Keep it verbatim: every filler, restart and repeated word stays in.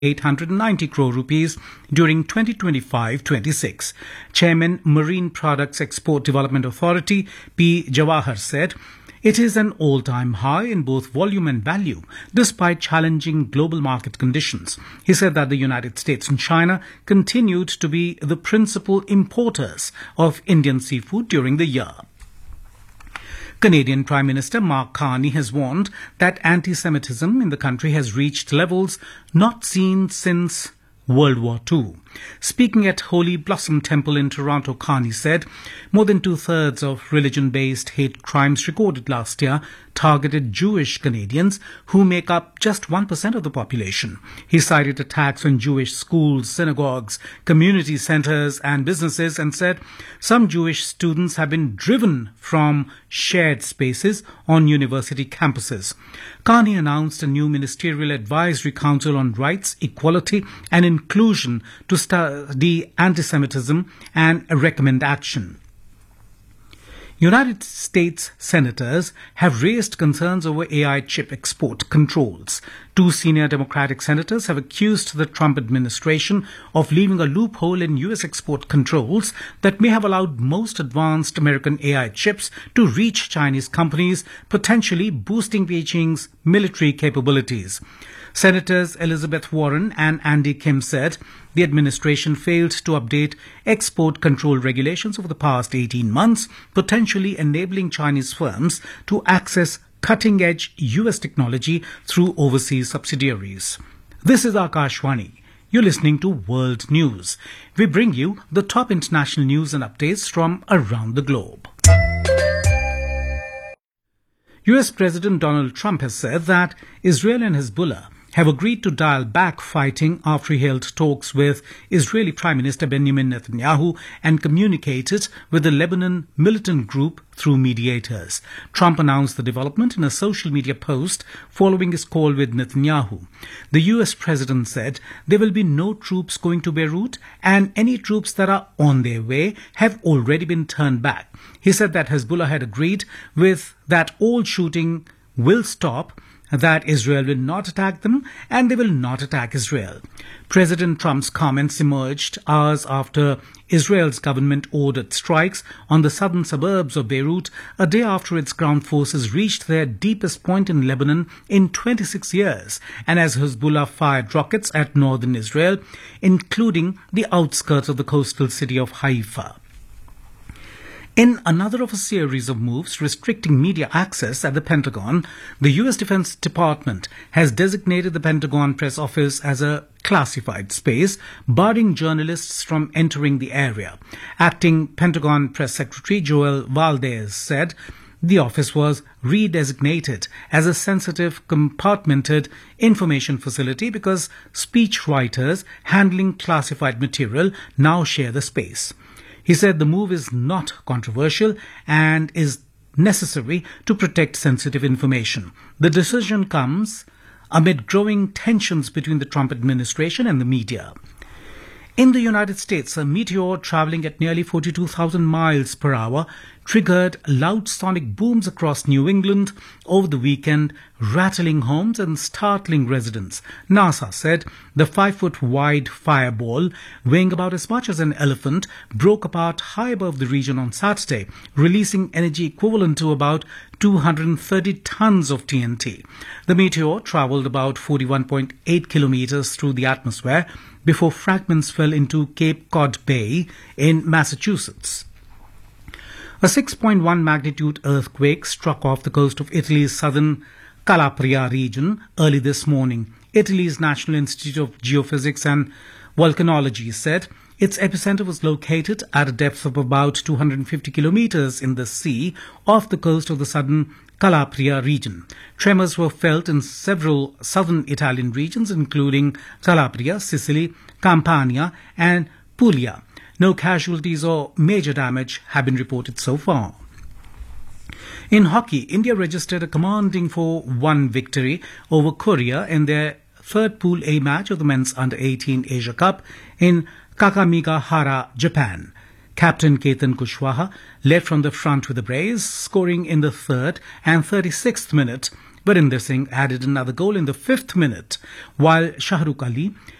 eight hundred ninety crore rupees during twenty twenty-five twenty-six. Chairman Marine Products Export Development Authority P. Jawahar said, "It is an all-time high in both volume and value, despite challenging global market conditions." He said that the United States and China continued to be the principal importers of Indian seafood during the year. Canadian Prime Minister Mark Carney has warned that anti-Semitism in the country has reached levels not seen since World War Two. Speaking at Holy Blossom Temple in Toronto, Carney said more than two-thirds of religion-based hate crimes recorded last year targeted Jewish Canadians, who make up just one percent of the population. He cited attacks on Jewish schools, synagogues, community centers and businesses and said some Jewish students have been driven from shared spaces on university campuses. Carney announced a new Ministerial Advisory Council on Rights, Equality and Inclusion to study anti-Semitism and recommend action. United States senators have raised concerns over A I chip export controls. Two senior Democratic senators have accused the Trump administration of leaving a loophole in U S export controls that may have allowed most advanced American A I chips to reach Chinese companies, potentially boosting Beijing's military capabilities. Senators Elizabeth Warren and Andy Kim said the administration failed to update export control regulations over the past eighteen months, potentially enabling Chinese firms to access cutting-edge U S technology through overseas subsidiaries. This is Akashvani. You're listening to World News. We bring you the top international news and updates from around the globe. U S President Donald Trump has said that Israel and Hezbollah have agreed to dial back fighting after he held talks with Israeli Prime Minister Benjamin Netanyahu and communicated with the Lebanon militant group through mediators. Trump announced the development in a social media post following his call with Netanyahu. The U S president said there will be no troops going to Beirut and any troops that are on their way have already been turned back. He said that Hezbollah had agreed with that all shooting will stop, that Israel will not attack them and they will not attack Israel. President Trump's comments emerged hours after Israel's government ordered strikes on the southern suburbs of Beirut, a day after its ground forces reached their deepest point in Lebanon in twenty-six years, and as Hezbollah fired rockets at northern Israel, including the outskirts of the coastal city of Haifa. In another of a series of moves restricting media access at the Pentagon, the U S Defense Department has designated the Pentagon press office as a classified space, barring journalists from entering the area. Acting Pentagon Press Secretary Joel Valdez said the office was redesignated as a sensitive, compartmented information facility because speech writers handling classified material now share the space. He said the move is not controversial and is necessary to protect sensitive information. The decision comes amid growing tensions between the Trump administration and the media. In the United States, a meteor traveling at nearly forty-two thousand miles per hour triggered loud sonic booms across New England over the weekend, rattling homes and startling residents. NASA said the five-foot-wide fireball, weighing about as much as an elephant, broke apart high above the region on Saturday, releasing energy equivalent to about two hundred thirty tons of T N T. The meteor traveled about forty-one point eight kilometers through the atmosphere before fragments fell into Cape Cod Bay in Massachusetts. A six point one magnitude earthquake struck off the coast of Italy's southern Calabria region early this morning. Italy's National Institute of Geophysics and Volcanology said its epicenter was located at a depth of about two hundred fifty kilometers in the sea off the coast of the southern Calabria region. Tremors were felt in several southern Italian regions, including Calabria, Sicily, Campania, and Puglia. No casualties or major damage have been reported so far. In hockey, India registered a commanding four one victory over Korea in their third Pool A match of the men's under eighteen Asia Cup in Kakamigahara, Japan. Captain Ketan Kushwaha led from the front with the brace, scoring in the third and thirty-sixth minute Barinder Singh added another goal in the fifth minute, while Shahrukh Ali